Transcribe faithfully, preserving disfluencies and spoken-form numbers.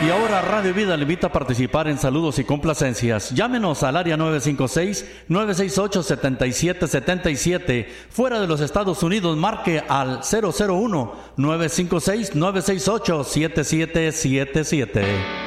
Y ahora Radio Vida le invita a participar en saludos y complacencias. Llámenos al área nueve cinco seis, nueve seis ocho, siete siete siete siete. Fuera de los Estados Unidos, marque al cero cero uno, nueve cinco seis, nueve seis ocho, siete siete siete siete.